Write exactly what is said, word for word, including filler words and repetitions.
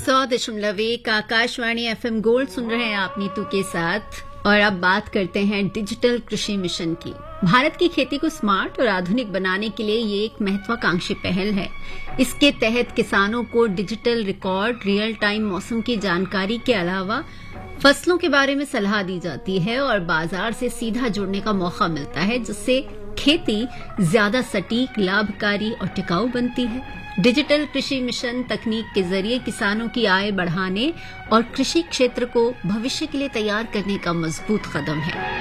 सौ दशमलव एक आकाशवाणी एफएम गोल्ड सुन रहे हैं आप नीतू के साथ। और अब बात करते हैं डिजिटल कृषि मिशन की। भारत की खेती को स्मार्ट और आधुनिक बनाने के लिए ये एक महत्वाकांक्षी पहल है। इसके तहत किसानों को डिजिटल रिकॉर्ड, रियल टाइम मौसम की जानकारी के अलावा फसलों के बारे में सलाह दी जाती है और बाजार से सीधा जुड़ने का मौका मिलता है, जिससे खेती ज्यादा सटीक, लाभकारी और टिकाऊ बनती है। डिजिटल कृषि मिशन तकनीक के जरिए किसानों की आय बढ़ाने और कृषि क्षेत्र को भविष्य के लिए तैयार करने का मजबूत कदम है।